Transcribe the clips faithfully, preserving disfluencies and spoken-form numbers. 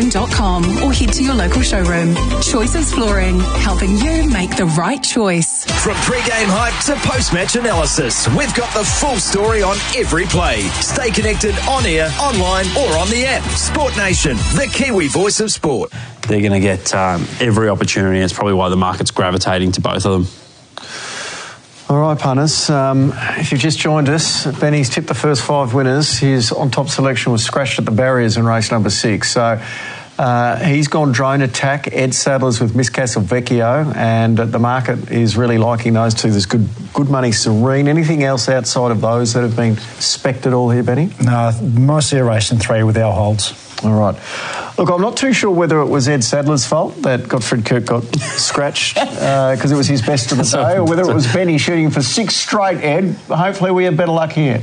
flooring dot com or head to your local showroom. Choices Flooring, helping you make the right choice. From pre-game hype to post-match analysis, we've got the full story on every play. Stay connected on air, online or on the app. Sport Nation, the Kiwi voice of sport. They're going to get um, every opportunity. It's probably why the market's gravitating to both of them. All right, punters. Um, if you've just joined us, Benny's tipped the first five winners. His on-top selection was scratched at the barriers in race number six. So uh, he's gone Drone Attack, Ed Sadler's with Miss Castelvecchio, and the market is really liking those two. There's good good money Serene. Anything else outside of those that have been specced at all here, Benny? No, mostly a race in three with our holds. All right. Look, I'm not too sure whether it was Ed Sadler's fault that Gottfried Kirk got scratched because uh, it was his best of the day, or whether it was Benny shooting for six straight, Ed. Hopefully we have better luck here.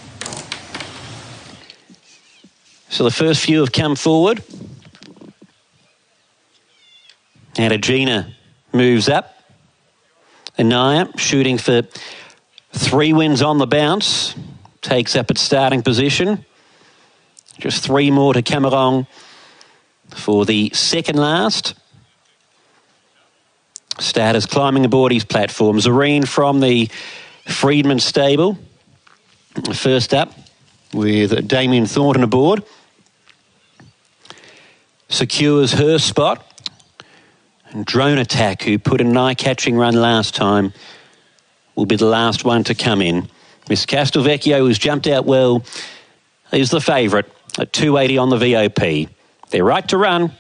So the first few have come forward. Adagina moves up. Anaya shooting for three wins on the bounce. Takes up its starting position. Just three more to come along for the second last. Starters climbing aboard his platform. Zareen from the Friedman stable. First up with Damien Thornton aboard. Secures her spot. And Drone Attack, who put an eye-catching run last time, will be the last one to come in. Miss Castelvecchio, who's jumped out well, is the favourite at two eighty on the V O P. They're right to run.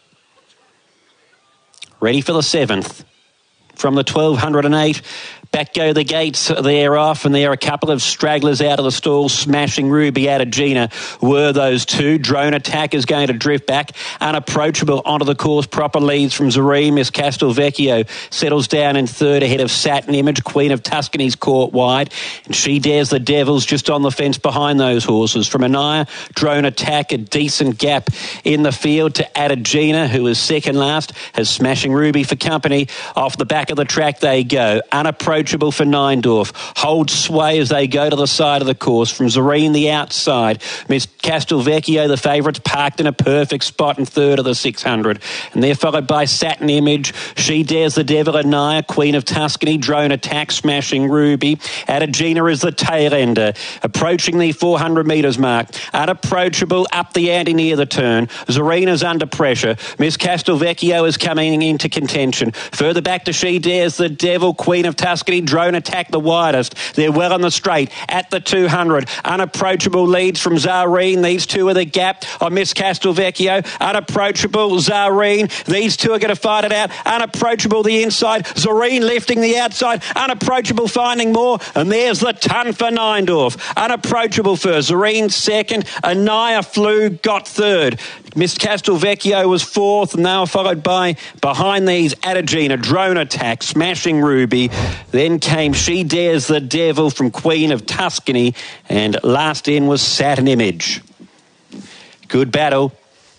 Ready for the seventh. From the twelve oh eight, back go the gates. They're off, and there are a couple of stragglers out of the stall. Smashing Ruby, Adagina were those two. Drone Attack is going to drift back. Unapproachable onto the course. Proper leads from Zareen. Miss Castelvecchio settles down in third ahead of Satin Image. Queen of Tuscany's caught wide. And She Dares the Devils just on the fence behind those horses. From Anaya, Drone Attack, a decent gap in the field to Adagina, who is second last, has Smashing Ruby for company. Off the back of the track they go. Unapproachable for Neindorf. Hold sway as they go to the side of the course. From Zareen the outside. Miss Castelvecchio, the favourites, parked in a perfect spot in third of the six hundred. And they're followed by Satin Image. She Dares the Devil, Anaya, Queen of Tuscany, Drone Attack, Smashing Ruby. Adagina is the tail ender. Approaching the four hundred metres mark. Unapproachable up the ante near the turn. Zarena's under pressure. Miss Castelvecchio is coming into contention. Further back to She Dares the Devil, Queen of Tuscany, Drone Attack the widest. They're well on the straight at the two hundred. Unapproachable leads from Zareen. These two are the gap on Miss Castelvecchio. Unapproachable Zareen. These two are going to fight it out. Unapproachable the inside. Zareen lifting the outside. Unapproachable finding more. And there's the ton for Neindorf. Unapproachable first. Zareen second. Anaya flew, got third. Miss Castelvecchio was fourth, and they were followed by, behind these, Adagina, Drone Attack, Smashing Ruby. Then came She Dares the Devil from Queen of Tuscany, and last in was Satin Image. Good battle.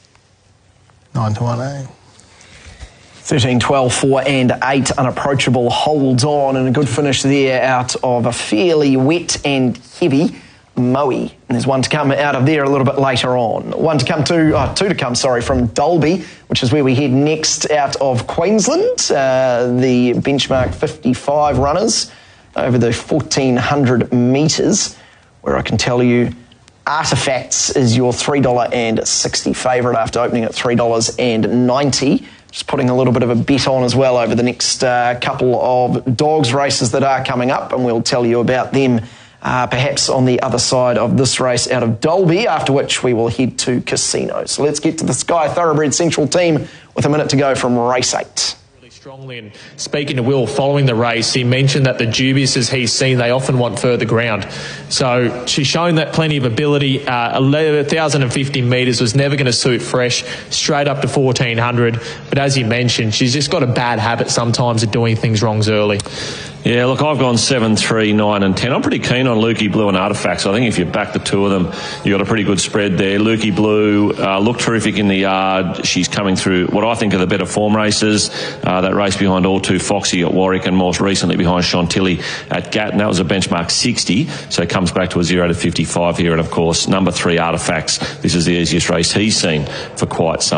Nine to one, eh? thirteen, twelve, four and eight. Unapproachable holds on, and a good finish there out of a fairly wet and heavy Moe. And there's one to come out of there a little bit later on. One to come to, oh, two to come, sorry, from Dalby, which is where we head next out of Queensland. Uh, the benchmark fifty-five runners over the fourteen hundred metres, where I can tell you Artifacts is your three dollars sixty favourite after opening at three dollars ninety. Just putting a little bit of a bet on as well over the next uh, couple of dogs races that are coming up, and we'll tell you about them Uh, perhaps on the other side of this race out of Dalby, after which we will head to Casino. So let's get to the Sky Thoroughbred Central team with a minute to go from race eight. Really strongly, and speaking to Will following the race, he mentioned that the Dubiouses he's seen, they often want further ground. So she's shown that plenty of ability. Uh, one thousand fifty metres was never going to suit Fresh, straight up to fourteen hundred. But as you mentioned, she's just got a bad habit sometimes of doing things wrongs early. Yeah, look, I've gone seven, three, nine and ten. I'm pretty keen on Lukey Blue and Artifacts. I think if you back the two of them, you've got a pretty good spread there. Lukey Blue uh, looked terrific in the yard. She's coming through what I think are the better form races. Uh, that race behind All Too Foxy at Warwick, and most recently behind Chantilly at Gatton. That was a benchmark sixty, so it comes back to a zero to fifty-five here. And, of course, number three, Artifacts. This is the easiest race he's seen for quite some